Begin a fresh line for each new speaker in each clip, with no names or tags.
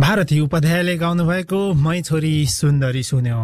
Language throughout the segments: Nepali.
भारती उपाध्यायले गाउनुभएको मै छोरी सुन्दरी सुन्यो।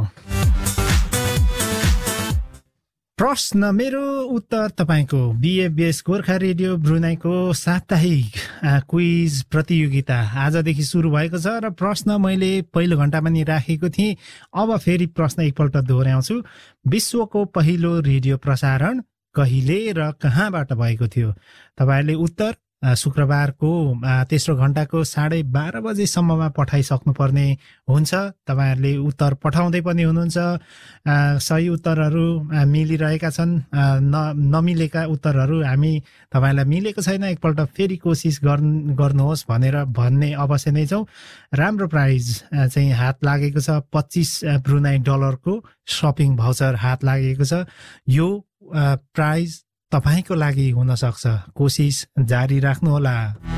प्रश्न मेरो उत्तर तपाईको बीएफबीएस गोर्खा रेडियो ब्रुनाईको साप्ताहिक क्विज प्रतियोगिता आजदेखि सुरु भएको छ र प्रश्न मैले पहिलो घण्टामा नि राखेको थिएँ। अब फेरि प्रश्न एकपल्ट दोहोऱ्याउँछु। विश्वको पहिलो रेडियो प्रसारण कहिले र कहाँबाट भएको थियो? तपाईहरुले उत्तर शुक्रबारको तेस्रो घण्टाको 12:30 बजेसम्ममा पठाइसक्नुपर्ने हुन्छ। तपाईहरुले उत्तर पठाउँदै पनि हुनुहुन्छ। सही उत्तरहरू मिलिरहेका छन्। नमिलेका उत्तरहरू हामी तपाईलाई मिलेको छैन एकपल्ट फेरि कोसिस गर्नुहोस् भनेर भन्ने अवश्य नै छौं। राम्रो प्राइज चाहिँ हात लागेको छ। 25 ब्रुनाई डलरको शपिङ भाउचर हात लागेको छ। यो प्राइज तपाईको लागि हुन सक्छ। कोसिस जारी राख्नुहोला।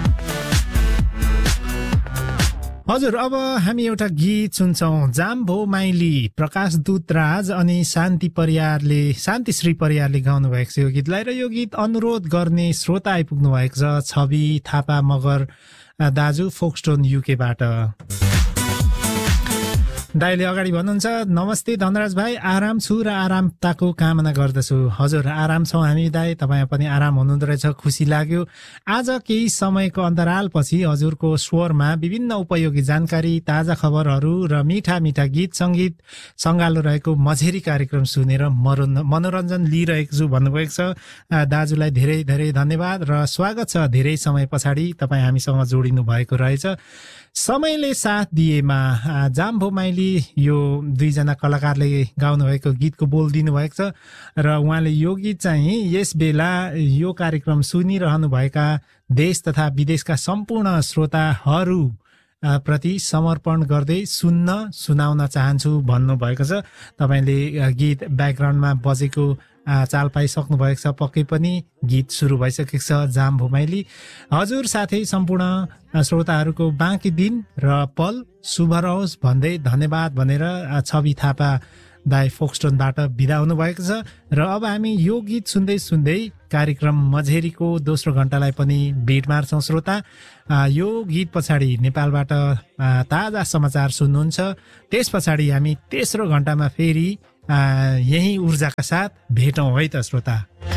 हजुर, अब हामी एउटा गीत सुन्छौं। जाम्भो माइली, प्रकाश दूतराज अनि शान्तिश्री परियारले गाउनु भएको छ यो गीतलाई। र यो गीत अनुरोध गर्ने श्रोता आइपुग्नु भएको छ, छवि थापा मगर दाजु, फोक्सटोन युकेबाट। दाइले अगाडि भन्नुहुन्छ, नमस्ते धनराज भाइ, आराम छु र आरामताको कामना गर्दछु। हजुर, आराम छौं हामी दाइ, तपाईँ पनि आराम हुनुहुँदो रहेछ, खुसी लाग्यो। आज केही समयको अन्तरालपछि हजुरको स्वरमा विभिन्न उपयोगी जानकारी, ताजा खबरहरू र मिठा मिठा गीत सङ्गीत सङ्गालो रहेको मझेरी कार्यक्रम सुनेर मनोरञ्जन लिइरहेको छु भन्नुभएको छ। दाजुलाई धेरै धेरै धन्यवाद र स्वागत छ। धेरै समय पछाडि तपाईँ हामीसँग जोडिनु भएको रहेछ। समयले साथ दिएमा जाम्भो माइली यो दुईजना कलाकारले गाउनुभएको गीतको बोल दिनुभएको छ र उहाँले यो गीत चाहिँ यस बेला यो कार्यक्रम सुनिरहनु भएका देश तथा विदेशका सम्पूर्ण श्रोताहरू प्रति समर्पण गर्दै सुनाउन चाहन्छु भन्नुभएको छ। तपाईले गीत ब्याकग्राउन्डमा बजेको चाल पाइसक्नु भएको छ। पक्कै पनि गीत सुरु भइसकेको छ जाम्भो माइली। हजुर साथै सम्पूर्ण श्रोताहरूको बाँकी दिन र पल शुभ रहोस् भन्दै धन्यवाद भनेर छवि थापा दाइ फोक्सटोनबाट बिदा हुनु भएको छ। र अब हामी यो गीत सुन्दै सुन्दै कार्यक्रम मझेरीको दोस्रो घण्टालाई पनि भेट मार्छौं श्रोता। यो गीत पछाडि नेपालबाट ताजा समाचार सुन्नुहुन्छ। त्यस पछाडि हामी तेस्रो घण्टामा फेरि यही ऊर्जाका साथ भेटौँ है त श्रोता।